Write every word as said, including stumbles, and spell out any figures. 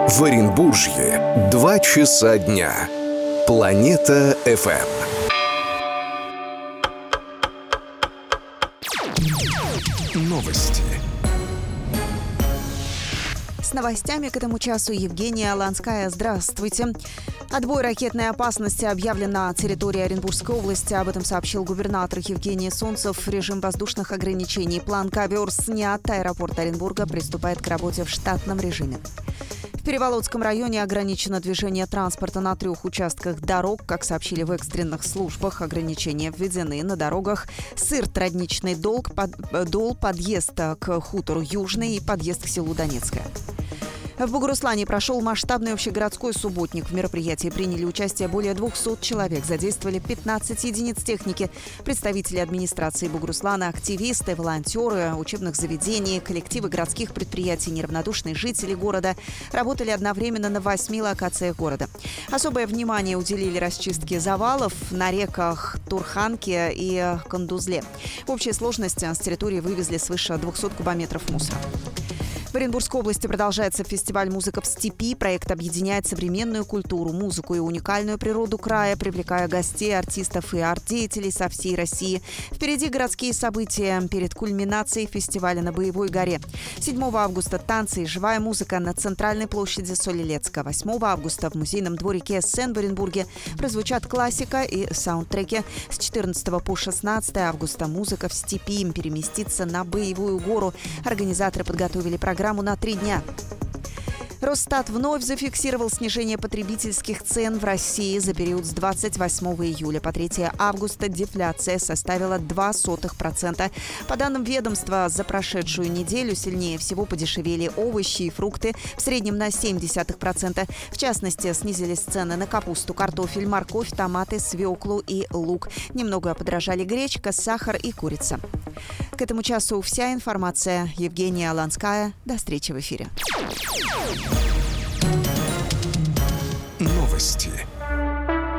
В Оренбуржье два часа дня. Планета эф эм. Новости. С новостями к этому часу Евгения Ланская. Здравствуйте. Отбой ракетной опасности объявлен на территории Оренбургской области. Об этом сообщил губернатор Евгений Солнцев. Режим воздушных ограничений «План Ковер» снят. Аэропорт Оренбурга приступает к работе в штатном режиме. В Переволодском районе ограничено движение транспорта на трех участках дорог. Как сообщили в экстренных службах, ограничения введены на дорогах Сырт-Родничный долг, под, дол, подъезд к хутору Южный и подъезд к селу Донецкое. В Бугуруслане прошел масштабный общегородской субботник. В мероприятии приняли участие более двухсот человек. Задействовали пятнадцать единиц техники. Представители администрации Бугуруслана, активисты, волонтеры учебных заведений, коллективы городских предприятий, неравнодушные жители города работали одновременно на восьми локациях города. Особое внимание уделили расчистке завалов на реках Турханке и Кандузле. В общей сложности с территории вывезли свыше двухсот кубометров мусора. В Оренбургской области продолжается фестиваль «Музыка в степи». Проект объединяет современную культуру, музыку и уникальную природу края, привлекая гостей, артистов и арт-деятелей со всей России. Впереди городские события перед кульминацией фестиваля на Боевой горе. седьмого августа танцы и живая музыка на центральной площади Солилецка. восьмого августа в музейном дворике СН в Оренбурге прозвучат классика и саундтреки. С четырнадцатого по шестнадцатое августа «Музыка в степи» переместится на Боевую гору. Организаторы подготовили программу на три дня. Росстат вновь зафиксировал снижение потребительских цен в России за период с двадцать восьмого июля по третьего августа. Дефляция составила два сотых процента. По данным ведомства, за прошедшую неделю сильнее всего подешевели овощи и фрукты, в среднем на семь десятых процента. В частности, снизились цены на капусту, картофель, морковь, томаты, свеклу и лук. Немного подорожали гречка, сахар и курица. К этому часу вся информация. Евгения Ланская. До встречи в эфире. Новости.